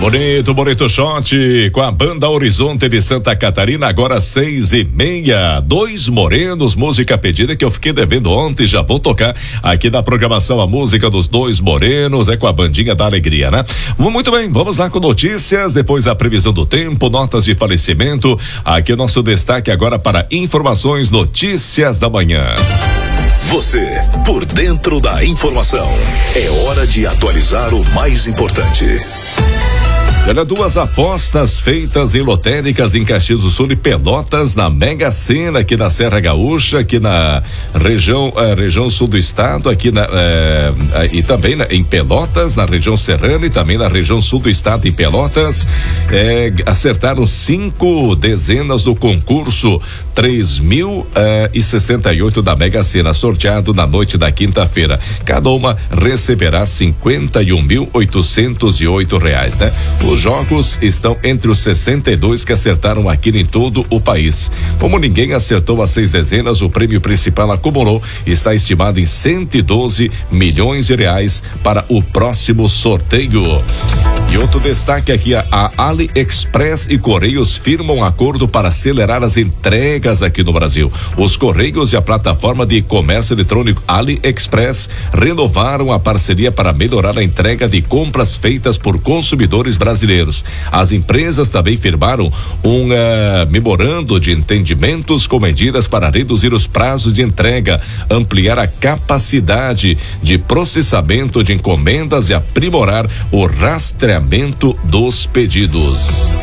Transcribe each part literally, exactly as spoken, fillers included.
Bonito, bonito shot com a banda Horizonte de Santa Catarina, agora seis e meia. Dois Morenos, música pedida que eu fiquei devendo ontem, já vou tocar aqui na programação a música dos Dois Morenos, é com a bandinha da alegria, né? Muito bem, vamos lá com notícias, depois a previsão do tempo, notas de falecimento. Aqui o nosso destaque agora para informações, notícias da manhã. Você, por dentro da informação. É hora de atualizar o mais importante. Olha, duas apostas feitas em lotéricas em Caxias do Sul e Pelotas na Mega Sena aqui na Serra Gaúcha, aqui na região eh, região sul do estado, aqui na eh, e também na, em Pelotas, na região serrana, e também na região sul do estado em Pelotas, eh, acertaram cinco dezenas do concurso três mil e sessenta e oito da Mega Sena, sorteado na noite da quinta-feira. Cada uma receberá cinquenta e um mil oitocentos e oito reais, né? Os jogos estão entre os sessenta e dois que acertaram aqui em todo o país. Como ninguém acertou as seis dezenas, o prêmio principal acumulou e está estimado em cento e doze milhões de reais para o próximo sorteio. E outro destaque aqui, a, a AliExpress e Correios firmam acordo para acelerar as entregas aqui no Brasil. Os Correios e a plataforma de comércio eletrônico AliExpress renovaram a parceria para melhorar a entrega de compras feitas por consumidores brasileiros. As empresas também firmaram um uh, memorando de entendimentos com medidas para reduzir os prazos de entrega, ampliar a capacidade de processamento de encomendas e aprimorar o rastreamento dos pedidos.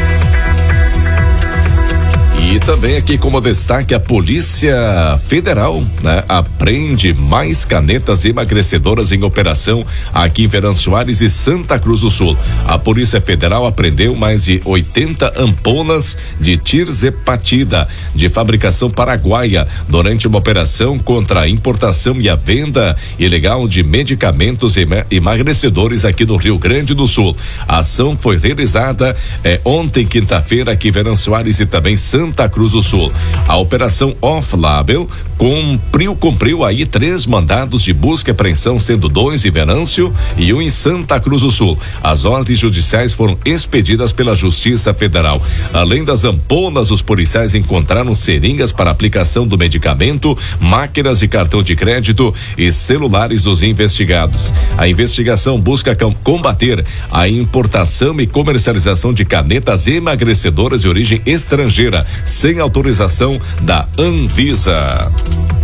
E também aqui como destaque, a Polícia Federal, né, apreende mais canetas emagrecedoras em operação aqui em Venâncio Soares e Santa Cruz do Sul. A Polícia Federal apreendeu mais de oitenta ampolas de tirzepatida de fabricação paraguaia durante uma operação contra a importação e a venda ilegal de medicamentos emagrecedores aqui no Rio Grande do Sul. A ação foi realizada eh, ontem, quinta-feira, aqui em Venâncio Soares e também Santa Santa Cruz do Sul. A operação Off-Label cumpriu, cumpriu aí três mandados de busca e apreensão, sendo dois em Venâncio e um em Santa Cruz do Sul. As ordens judiciais foram expedidas pela Justiça Federal. Além das ampolas, os policiais encontraram seringas para aplicação do medicamento, máquinas de cartão de crédito e celulares dos investigados. A investigação busca combater a importação e comercialização de canetas emagrecedoras de origem estrangeira sem autorização da Anvisa.